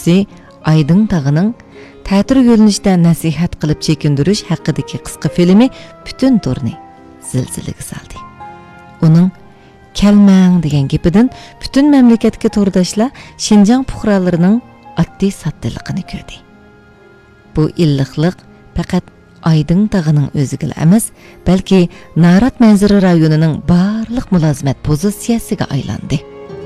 birisi Aydın Tağı'nın ta'tir yo'linishda nasihat qilib chekindirish haqidagi qisqa filmi butun turni zilzilaga soldi. Uning "Kelmang" degan gapidan butun mamlakatga to'rdashlar Xinjiang fuqarolarining oddiy soddaliqini ko'rdi. Bu illiqlik faqat Aydın Tağı'nın o'ziga emas, balki Narat manzara rayonining barliq mulozimat pozitsiyasiga aylandi.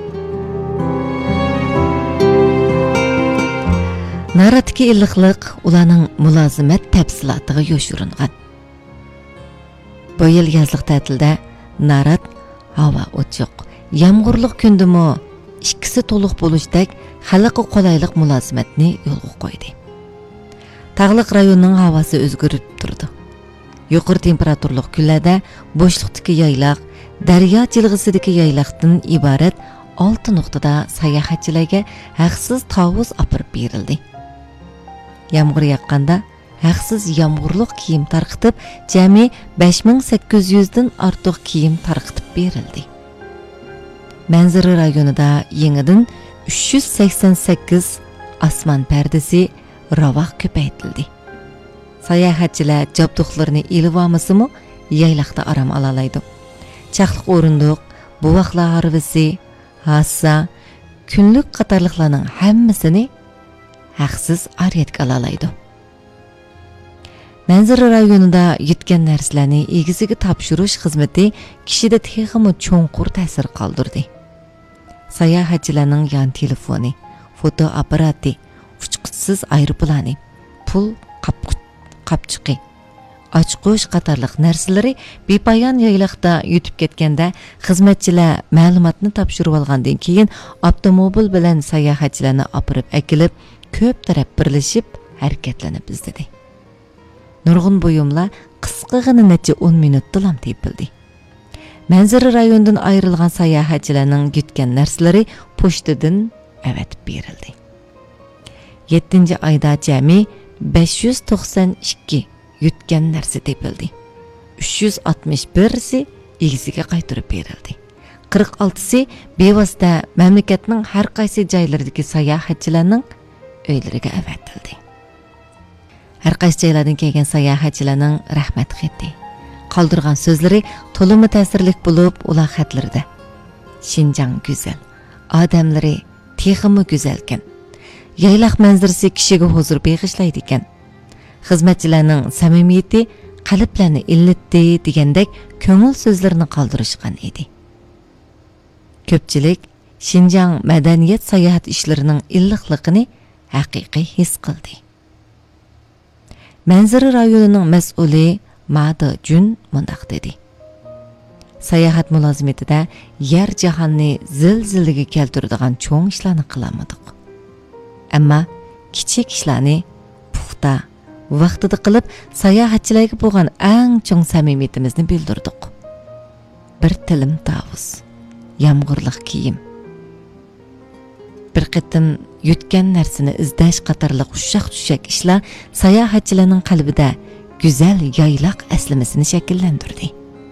Naratdagi illiqlik ularning mulozimat tafsilotiga yoshiringan. Bu yil yozlik ta'tilda Narat havo ochiq, yomg'irli kundimi ikkisi to'liq bo'lishdek xalqqa qulaylik mulozimatni yo'lga qo'ydi. Tağlıq rayonunun havası o'zgarib turdi. Yuqori temperaturli kunlarda bo'shliqdagi yaylaq, daryo jilg'isidagi yaylaqdan iborat 6 nuqtada sayohatchilarga haqsiz tovuz opirib berildi. Yomg'ir yoqqanda haqsiz yomg'irliq kiyim tarqitib, jami 5800 dan ortiq kiyim tarqitib berildi. Manzara rayonida yangidan 388 osmon pardasi ravoq ko'paytirildi. Sayohatchilar jabduqlarini ilib olmasimi, yaylaqda aram olalaydi. Chaqliq o'rindiq, buvoqlar harvisi, hassa, kunlik qatorliqlarning hammasini haqsiz aryatga olalaydi. Manzara rayonida yetgan narsalarni egisiga topshirish xizmati kishida texmi cho'nqur ta'sir qoldirdi. Sayohatchilarning yon telefoni, fotoapparati, uçquchsiz aeroplani, pul qapchiqi, ochqush qatorliq narsalari bepoyon yaylaqda yutib ketganda xizmatchilar ma'lumotni topshirib olgandan keyin avtomobil bilan sayohatchilarni opirib akilib, ko'p taraf birlashib harakatlanib izladi. Nurg'un buyumlar qisqagina necha 10 minutda lam tepildi. Manzara rayonidan ayrilgan sayohatchilarning yutgan narsalari pochtadan avatib berildi. 7-oyda jami 592 yutgan narsa tepildi. 361si egisiga qaytarib berildi. 46si bevosita mamlakatning har qaysi joylaridagi sayohatchilarning uylariga avatildi. Har qaysi joylardan kelgan sayohatchilarning rahmat xati, qoldirgan so'zlari to'liq ta'sirli bo'lib, ular xatlarida Xinjiang go'zal, odamlari texmi go'zalkan. Yaylaq manzarasi kishiga huzur beg'ishlaydi ekan. Xizmatchilarning samimiyati qalblarni illatdi degandek ko'ngil so'zlarini qoldirishgan edi. Ko'pchilik Xinjiang madaniyat sayohat ishlarining illiqligini haqiqiy his qildi. Manzara rayonining mas'uli Madi Jun mundaq dedi. Sayohat mulozimatida yer jahonni zilzilaga keltiradigan cho'ng ishlarni qilamadik. Ammo kichik ishlarni puxta vaqtida qilib sayohatchilarga bo'lgan eng cho'ng samimiyatimizni bildirdik. Bir tilim tavus, yomg'irliq kiyim, bir qitim yutgan narsani izlash qatorliq ushaq-tushak ishlar sayohatchilarning qalbida go'zal yaylaq aslamasini shakllantirdi.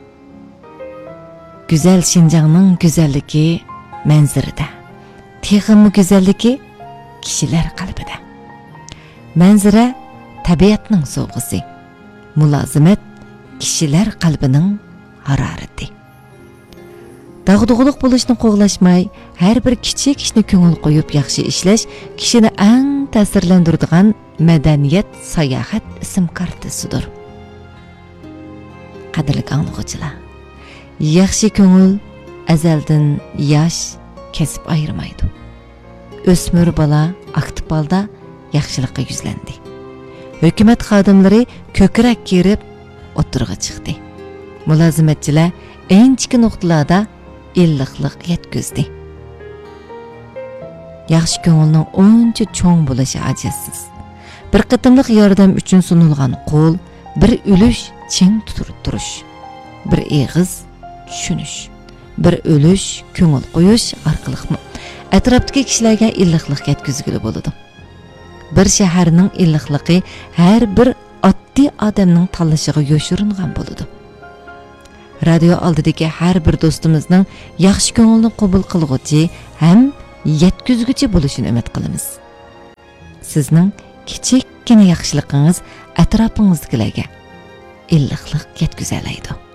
Go'zal Xinjiangning go'zalligi manzarada, texmi go'zalligi kishilar qalbida. Manzara tabiatning sovg'isi, mulozimat kishilar qalbining harorati. Dag'dug'liq bo'lishni qo'g'lashmay, har bir kichik ishni ko'ngil qo'yib yaxshi ishlash kishini eng ta'sirlantiradigan madaniyat sayohat ism kartasidir. Qadrli anglovchilar, yaxshi ko'ngil azaldan yosh kesib ayirmaydi. O'smir bola aktiv holda yaxshilikqa yuzlandi. Hukumat xodimlari ko'krak kerib o'tirg'a chiqdi. Mulozimatchilar inchki nuqtalarda illiqlik yetkazdi. Yaxshi ko'ngilning o'ncha cho'ng bo'lishi ajizsiz. Bir qitimliq yordam uchun sunilgan qo'l, bir ulush ching tuturib turish, bir eg'iz tushunish, bir o'lish ko'ngil qo'yish orqali atrofdagi kishilarga illiqlik yetkazgili bo'ladi. Bir shaharning illiqligi har bir oddiy odamning tanlashiga yoshiringan bo'ladi. Radio oldidagi har bir do'stimizning yaxshi ko'ngilni qabul qilguvchi ham yetkazguchi bo'lishini umid qilamiz. sizning kichikkina yaxshiligingiz atrofingizdagilarga illiqlik yetkazadi.